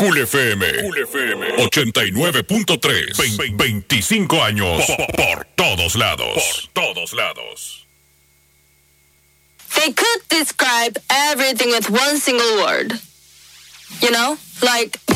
Cool FM 89.3. 25 años por todos lados. Por todos lados. They could describe everything with one single word. You know? Like